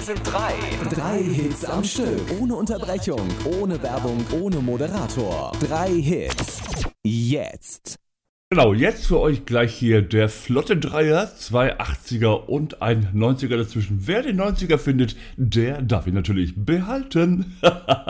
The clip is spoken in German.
sind drei. Drei Hits am Stück. Ohne Unterbrechung, ohne Werbung, ohne Moderator. Drei Hits. Jetzt. Genau, jetzt für euch gleich hier der flotte Dreier, 2 80er und ein 90er dazwischen. Wer den 90er findet, der darf ihn natürlich behalten.